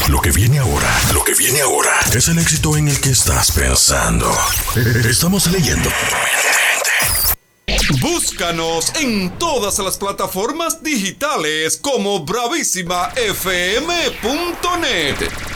Lo que viene ahora, es el éxito en el que estás pensando. Estamos leyendo tu mente. Búscanos en todas las plataformas digitales como bravísimafm.net.